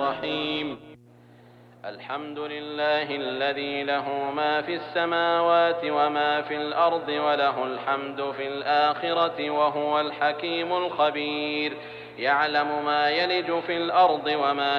الرحيم. الحمد لله الذي له ما في السماوات وما في الأرض وله الحمد في الآخرة وهو الحكيم الخبير. يعلم ما يلج في الأرض وما